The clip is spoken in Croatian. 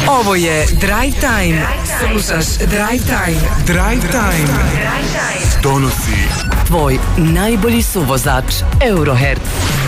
Ovo je Drive Time. Slušaš Drive Time. Drive Time donosi tvoj najbolji suvozač Eurohertz.